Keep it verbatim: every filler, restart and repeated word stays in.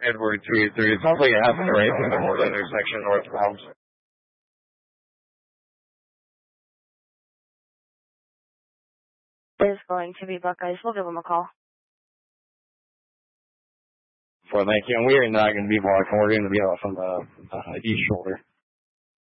Edward two eight three. It sounds like it happened right in the north intersection northbound. There's going to be Buckeyes. We'll give them a call. Well, thank you. And we are not going to be blocking. We're going to be off on the uh, east shoulder.